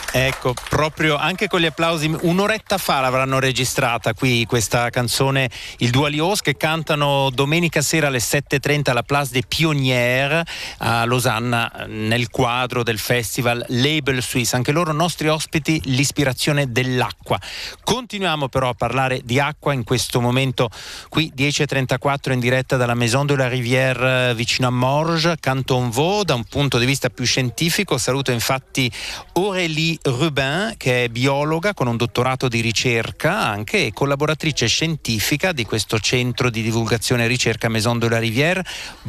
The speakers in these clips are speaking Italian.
Ecco, proprio anche con gli applausi, un'oretta fa l'avranno registrata qui questa canzone, il duo Alios, che cantano domenica sera alle 7:30 alla Place des Pionnières a Losanna nel quadro del festival Label Suisse. Anche loro nostri ospiti, l'ispirazione dell'acqua. Continuiamo però a parlare di acqua in questo momento qui 10:34 in diretta dalla Maison de la Rivière vicino a Morges, Canton Vaud. Da un punto di vista più scientifico saluto infatti Aurélie Rubin, che è biologa con un dottorato di ricerca anche e collaboratrice scientifica di questo centro di divulgazione e ricerca Maison de la Rivière.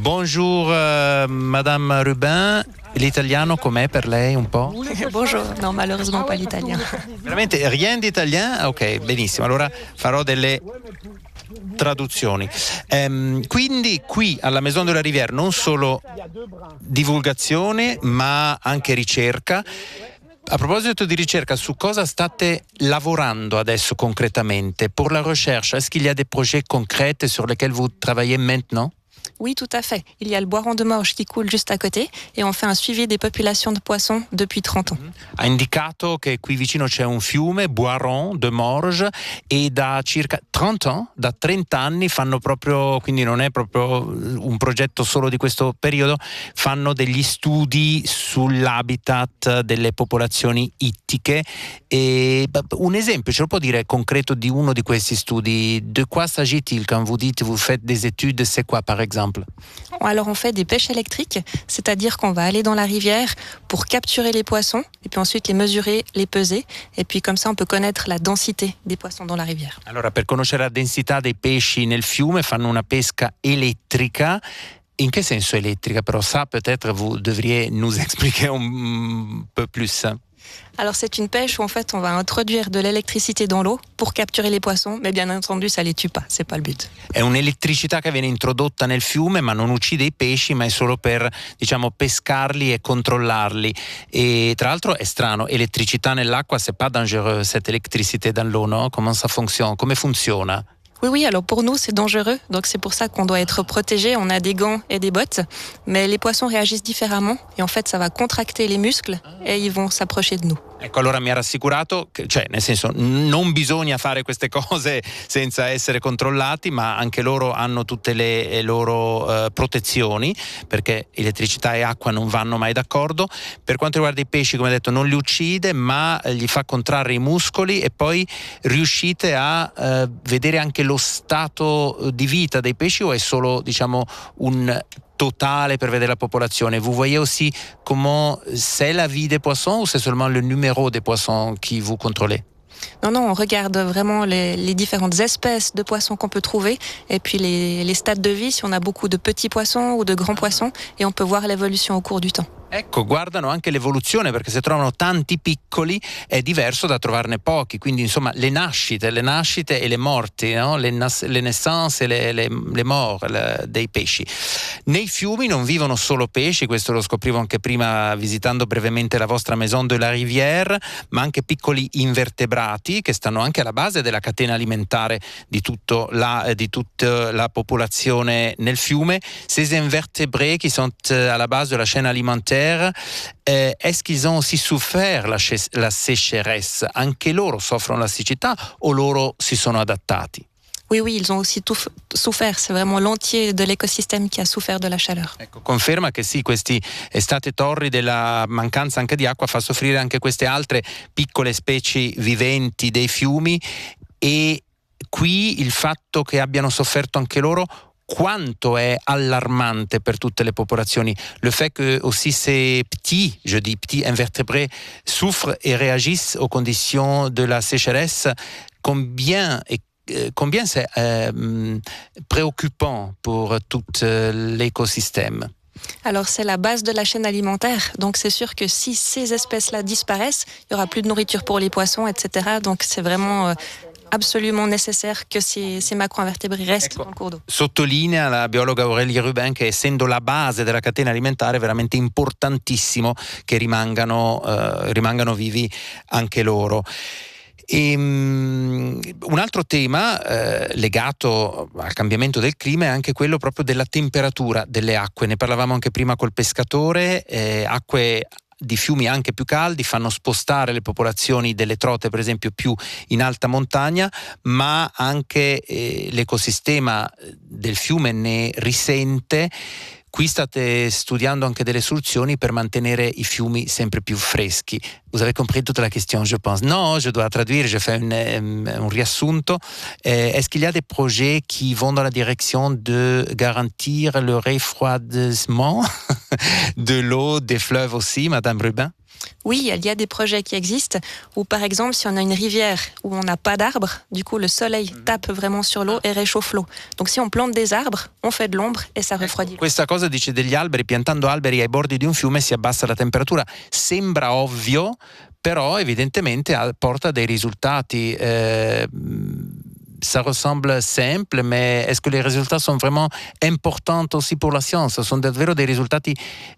Bonjour Madame Rubin, l'italiano com'è per lei un po'? Bonjour, no, malheureusement pas l'italien. Veramente rien d'italien? Ok, benissimo, allora farò delle traduzioni. Quindi qui alla Maison de la Rivière non solo divulgazione ma anche ricerca. A proposito di ricerca, su cosa state lavorando adesso concretamente? Pour la recherche, est-ce qu'il y a des projets concrets sur lesquels vous travaillez maintenant? Oui, tout à fait. Il y a le Boiron de Morges qui coule juste à côté et on fait un suivi des populations de poissons depuis 30 ans. Ha indicato che qui vicino c'è un fiume, Boiron de Morges, e da circa 30 ans, da 30 anni fanno proprio, quindi non è proprio un progetto solo di questo periodo, fanno degli studi sull'habitat delle popolazioni ittiche. E un esempio, ce lo può dire concreto di uno di questi studi? De quoi s'agit-il quand vous dites vous faites des études, c'est quoi par exemple? Alors on fait des pêches électriques, c'est-à-dire qu'on va aller dans la rivière pour capturer les poissons et puis ensuite les mesurer, les peser et puis comme ça on peut connaître la densité des poissons dans la rivière. Allora, per conoscere la densità dei pesci nel fiume fanno una pesca elettrica. In che senso elettrica però? Ça peut-être vous devriez nous expliquer un peu plus. Alors c'est une pêche où en fait on va introduire de l'électricité dans l'eau pour capturer les poissons, mais bien entendu ça les tue pas, c'est pas le but. È un'elettricità che viene introdotta nel fiume ma non uccide i pesci, ma è solo per, diciamo, pescarli e controllarli. E tra l'altro è strano, elettricità nell'acqua, c'est pas dangereux cette électricité dans l'eau, no? Comment ça fonctionne? Come funziona? Oui, alors pour nous c'est dangereux, donc c'est pour ça qu'on doit être protégé, on a des gants et des bottes, mais les poissons réagissent différemment et en fait ça va contracter les muscles et ils vont s'approcher de nous. Ecco, allora mi ha rassicurato, cioè nel senso non bisogna fare queste cose senza essere controllati, ma anche loro hanno tutte le loro protezioni, perché elettricità e acqua non vanno mai d'accordo. Per quanto riguarda i pesci, come detto, non li uccide, ma gli fa contrarre i muscoli e poi riuscite a vedere anche lo stato di vita dei pesci, o è solo, diciamo, un totale per vedere la popolazione? Vous voyez aussi comment c'est la vie des poissons ou c'est seulement le numéro des poissons qui vous contrôlez? Non, on regarde vraiment les différentes espèces de poissons qu'on peut trouver et puis les stades de vie, si on a beaucoup de petits poissons ou de grands poissons, et on peut voir l'évolution au cours du temps. Ecco, guardano anche l'evoluzione, perché se trovano tanti piccoli è diverso da trovarne pochi, quindi insomma le nascite e le morti, no? le naissance e le mort dei pesci. Nei fiumi non vivono solo pesci, questo lo scoprivo anche prima visitando brevemente la vostra Maison de la Rivière, ma anche piccoli invertebrati che stanno anche alla base della catena alimentare di tutta la popolazione nel fiume. Ces invertébrés qui sont à la base de la chaîne alimentaire, est-ce qu'ils ont aussi souffert la sécheresse? Anche loro soffrono la siccità o loro si sono adattati? Oui, ils ont aussi souffert. C'est vraiment l'entier de l'écosystème qui a souffert de la chaleur. Ecco, conferma che sì, questi estate torridi, la mancanza anche di acqua fa soffrire anche queste altre piccole specie viventi dei fiumi, e qui il fatto che abbiano sofferto anche loro quanto è allarmante per tutte le popolazioni? Le fait que aussi ces petits invertébrés souffrent et réagissent aux conditions de la sécheresse, combien c'est préoccupant pour tout l'écosystème? Alors c'est la base de la chaîne alimentaire, donc c'est sûr que si ces espèces-là disparaissent, il y aura plus de nourriture pour les poissons, etc. Donc c'est vraiment absolument nécessaire che ces macroinvertebrati restino nel cours d'eau. Sottolinea la biologa Aurélie Rubin che, essendo la base della catena alimentare, è veramente importantissimo che rimangano vivi anche loro. Un altro tema legato al cambiamento del clima è anche quello proprio della temperatura delle acque. Ne parlavamo anche prima col pescatore, acque di fiumi anche più caldi, fanno spostare le popolazioni delle trote, per esempio, più in alta montagna, ma anche l'ecosistema del fiume ne risente. Qui state studiando anche delle soluzioni per mantenere i fiumi sempre più freschi. Vous avez compris toute la question, je pense. Non, je dois traduire, je fais un riassunto. Est-ce qu'il y a des projets qui vont dans la direction de garantir le refroidissement de l'eau des fleuves aussi, Madame Rubin? Oui, il y a des projets qui existent où, par exemple, si on a une rivière où on n'a pas d'arbres, du coup, le soleil tape vraiment sur l'eau et réchauffe l'eau. Donc, si on plante des arbres, on fait de l'ombre et ça refroidit. Questa cosa dice degli alberi, piantando alberi ai bordi di un fiume si abbassa la temperatura. Sembra ovvio, però evidentemente porta dei risultati. Ça ressemble simple, mais est-ce que les résultats sont vraiment importants aussi pour la science? Sono davvero dei risultati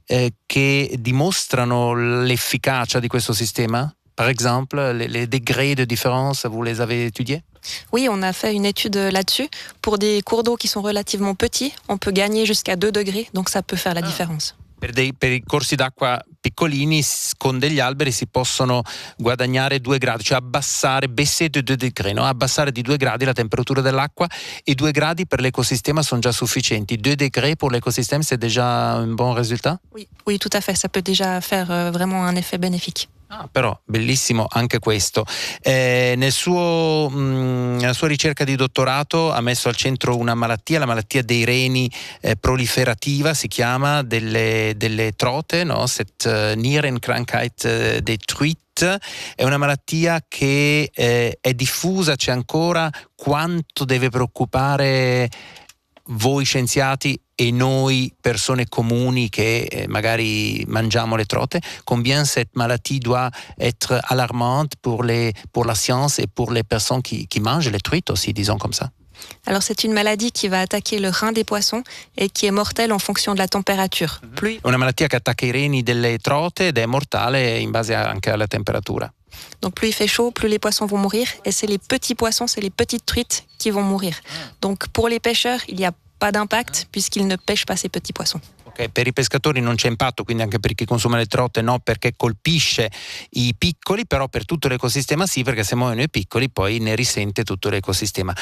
che dimostrano l'efficacia di questo sistema? Par exemple, les degrés de différence, vous les avez étudiés? Oui, on a fait une étude là-dessus. Pour des cours d'eau qui sont relativement petits, on peut gagner jusqu'à 2 degrés, donc ça peut faire la différence. Per i corsi d'acqua piccolini con degli alberi si possono guadagnare 2 gradi, cioè abbassare, baisser de 2 degrés, no? Abbassare di 2 gradi la temperatura dell'acqua, e 2 gradi per l'ecosistema sono già sufficienti. 2 degrés pour l'écosystème, c'est déjà un bon résultat? Oui, tout à fait. Ça peut déjà faire vraiment un effet bénéfique. Però bellissimo anche questo. Nella sua ricerca di dottorato ha messo al centro una malattia, la malattia dei reni proliferativa, si chiama, delle trote, no? Nierenkrankheit des truites. È una malattia che è diffusa, c'è ancora. Quanto deve preoccupare voi scienziati e noi persone comuni che magari mangiamo le trote? Combien cette maladie doit être alarmante pour la science et pour les personnes qui mangent les truites aussi, disons comme ça? Alors c'est une maladie qui va attaquer le rein des poissons et qui est mortelle en fonction de la température. Una malattia che attacca i reni delle trote ed è mortale in base anche alla temperatura. Donc plus il fait chaud, plus les poissons vont mourir, et c'est les petits poissons, c'est les petites truites qui vont mourir. Donc pour les pêcheurs, il n'y a pas d'impact puisqu'ils ne pêchent pas ces petits poissons. Okay, per i pescatori non c'è impatto, quindi anche per chi consuma le trote no, perché colpisce i piccoli, però per tutto l'ecosistema sì, perché se muoiono i piccoli poi ne risente tutto l'ecosistema.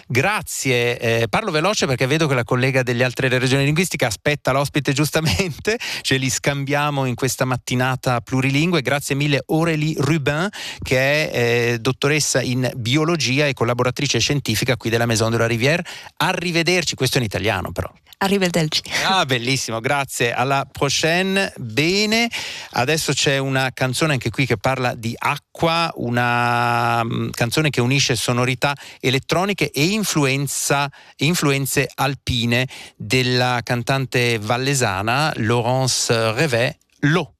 Grazie, parlo veloce perché vedo che la collega delle altre regioni linguistiche aspetta l'ospite giustamente, ce li scambiamo in questa mattinata plurilingue. Grazie mille Aurélie Rubin, che è dottoressa in biologia e collaboratrice scientifica qui della Maison de la Rivière. Arrivederci, questo è in italiano però. Arrivederci. Ah, bellissimo, grazie, alla prochaine. Bene, adesso c'è una canzone anche qui che parla di acqua, una canzone che unisce sonorità elettroniche e influenze alpine della cantante vallesana Laurence Revet, L'eau.